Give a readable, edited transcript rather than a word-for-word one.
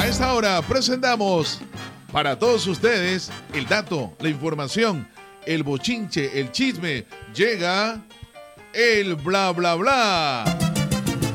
A esta hora presentamos para todos ustedes el dato, la información, el bochinche, el chisme. Llega el bla bla bla.